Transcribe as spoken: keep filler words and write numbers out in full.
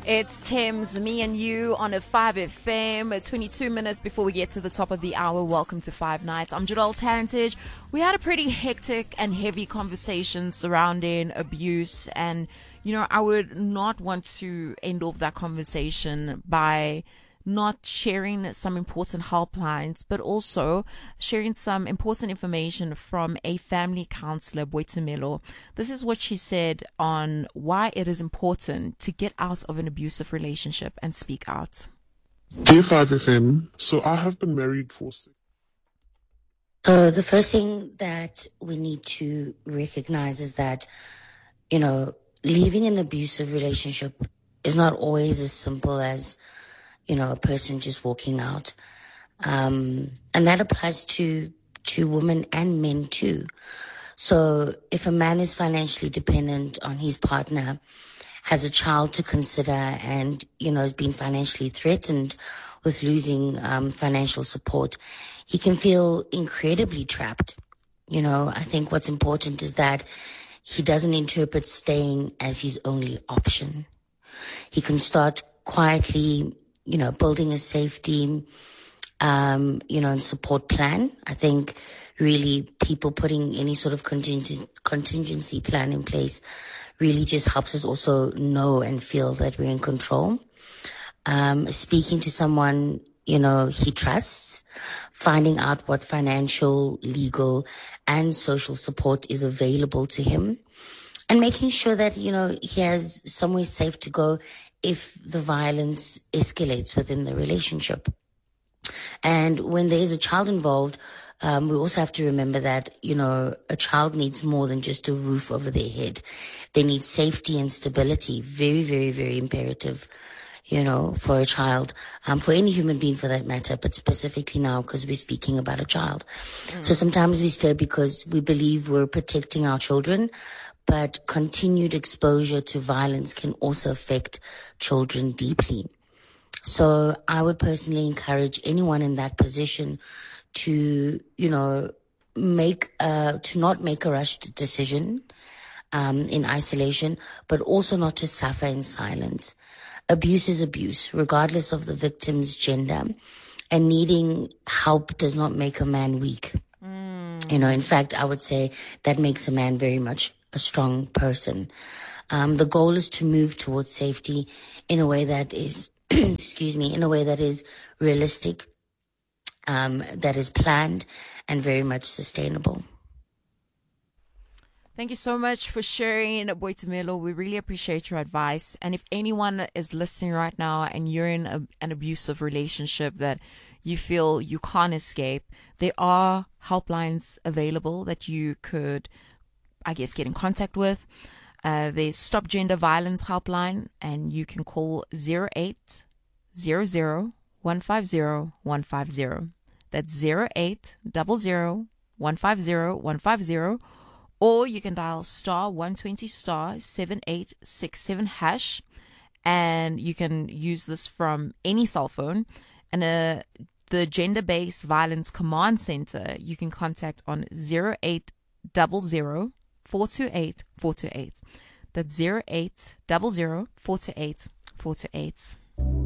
It's Thames, me and you on a five F M, twenty-two minutes before we get to the top of the hour. Welcome to Five Nights. I'm Jadal Tarantage. We had a pretty hectic and heavy conversation surrounding abuse, and, you know, I would not want to end off that conversation by not sharing some important helplines, but also sharing some important information from a family counselor, Boitumelo. This is what she said on why it is important to get out of an abusive relationship and speak out. Dear five F M, so I have been married for six. So the first thing that we need to recognize is that, you know, leaving an abusive relationship is not always as simple as, you know, a person just walking out. Um, and that applies to, to women and men too. So if a man is financially dependent on his partner, has a child to consider, and, you know, has been financially threatened with losing um, financial support, he can feel incredibly trapped. You know, I think what's important is that he doesn't interpret staying as his only option. He can start quietly, you know, building a safety, um, you know, and support plan. I think really people putting any sort of contingency, contingency plan in place really just helps us also know and feel that we're in control. Um, speaking to someone, you know, he trusts, finding out what financial, legal, and social support is available to him, and making sure that, you know, he has somewhere safe to go if the violence escalates within the relationship. And when there's a child involved, um, we also have to remember that, you know, a child needs more than just a roof over their head. They need safety and stability. Very, very, very imperative, you know, for a child, um, for any human being for that matter, but specifically now because we're speaking about a child. Mm. So sometimes we stay because we believe we're protecting our children, but continued exposure to violence can also affect children deeply. So I would personally encourage anyone in that position to, you know, make, uh, to not make a rushed decision, um, in isolation, but also not to suffer in silence. Abuse is abuse, regardless of the victim's gender, and needing help does not make a man weak. Mm. You know, in fact, I would say that makes a man very much a strong person. Um, the goal is to move towards safety in a way that is, excuse me, in a way that is realistic, um, that is planned, and very much sustainable. Thank you so much for sharing, Boitumelo. We really appreciate your advice. And if anyone is listening right now and you're in a, an abusive relationship that you feel you can't escape, there are helplines available that you could, I guess, get in contact with. Uh, there's Stop Gender Violence Helpline, and you can call zero eight zero zero one five zero one five zero. That's zero eight zero zero one five zero one five zero. Or you can dial star one twenty star seven eight six seven hash, and you can use this from any cell phone. And uh, the Gender-Based Violence Command Center, you can contact on zero eight zero zero four two eight four two eight. That's zero eight zero zero four two eight four two eight.